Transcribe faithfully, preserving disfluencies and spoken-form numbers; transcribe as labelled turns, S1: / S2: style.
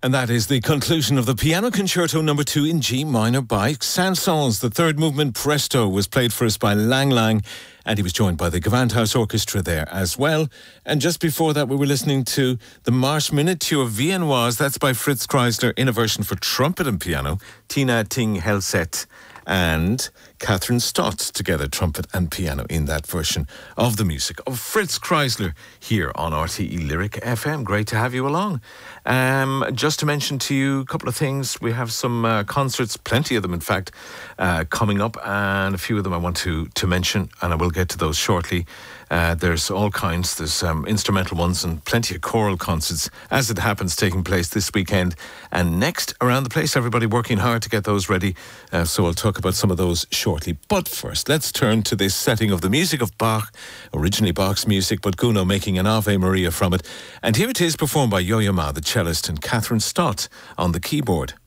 S1: And that is the conclusion of the Piano Concerto number two in G minor by Saint-Saëns. The third movement, Presto, was played for us by Lang Lang, and he was joined by the Gewandhaus Orchestra there as well. And just before that, we were listening to the Marche Miniature Viennoise. That's by Fritz Kreisler in a version for trumpet and piano. Tina Ting-Helset and Catherine Stott together, trumpet and piano, in that version of the music of Fritz Kreisler here on R T E Lyric F M. Great to have you along. Um, just to mention to you a couple of things. We have some uh, concerts, plenty of them in fact, uh, coming up, and a few of them I want to, to mention, and I will get to those shortly. Uh, there's all kinds. There's um, instrumental ones and plenty of choral concerts, as it happens, taking place this weekend and next around the place. Everybody working hard to get those ready. Uh, so I'll talk about some of those shortly. But first, let's turn to this setting of the music of Bach, originally Bach's music, but Gounod making an Ave Maria from it. And here it is, performed by Yo-Yo Ma, the cellist, and Catherine Stott on the keyboard.